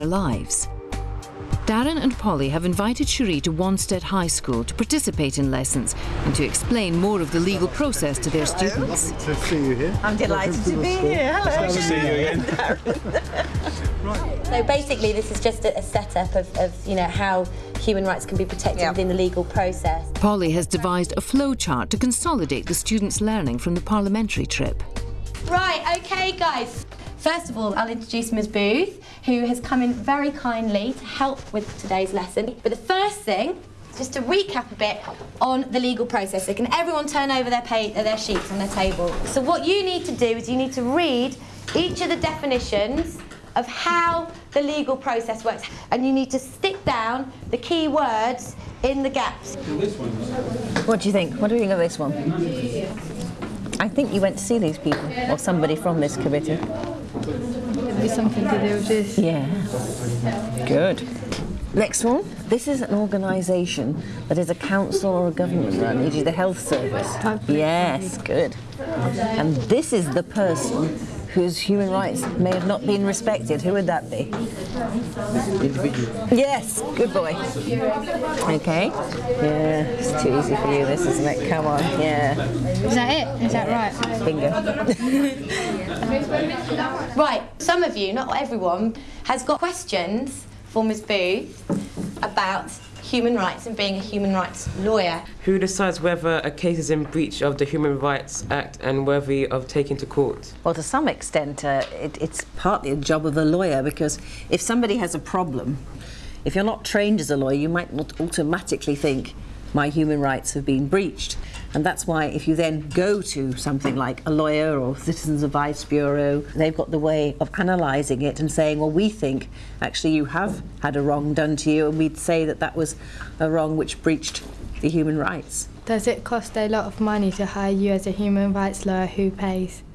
lives. Darren and Polly have invited Cherie to Wanstead High School to participate in lessons and to explain more of the legal process to their students. Lovely to see you here. I'm delighted to be here. Hello. Nice to see you again. Right. So basically this is just a setup of you know, how human rights can be protected within the legal process. Polly has devised a flowchart to consolidate the students' learning from the parliamentary trip. Right, OK guys. First of all, I'll introduce Ms Booth, who has come in very kindly to help with today's lesson. But the first thing, just to recap a bit on the legal process. So can everyone turn over their sheets on their table? So what you need to do is you need to read each of the definitions of how the legal process works, and you need to stick down the key words in the gaps. What do you think? What do you think of this one? I think you went to see these people, or somebody from this committee. It'd be something to do with this. Yeah. Good. Next one. This is an organisation that is a council or a government run, e.g. the health service. Yes, good. And this is the person whose human rights may have not been respected. Who would that be? Individual. Yes, good boy. Okay. Yeah, it's too easy for you, this, isn't it? Come on, yeah. Is that it? Is that right? Bingo. Right, some of you, not everyone, has got questions for Ms Booth about human rights and being a human rights lawyer. Who decides whether a case is in breach of the Human Rights Act and worthy of taking to court? Well, to some extent, it's partly a job of a lawyer, because if somebody has a problem, if you're not trained as a lawyer, you might not automatically think, my human rights have been breached. And that's why if you then go to something like a lawyer or Citizens Advice Bureau, they've got the way of analysing it and saying, well, we think actually you have had a wrong done to you, and we'd say that that was a wrong which breached the human rights. Does it cost a lot of money to hire you as a human rights lawyer? Who pays?